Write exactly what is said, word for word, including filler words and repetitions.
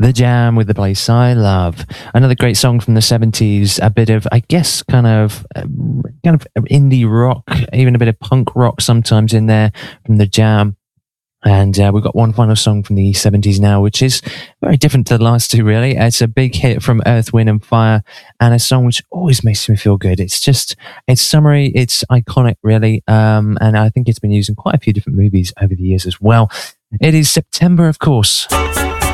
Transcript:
The Jam with The Place I Love. Another great song from the seventies, a bit of, I guess, kind of uh, kind of indie rock, even a bit of punk rock sometimes in there from The Jam. And uh, we've got one final song from the seventies now, which is very different to the last two, really. It's a big hit from Earth, Wind and Fire, and a song which always makes me feel good. It's just, it's summery, it's iconic, really. Um, and I think it's been used in quite a few different movies over the years as well. It is September, of course.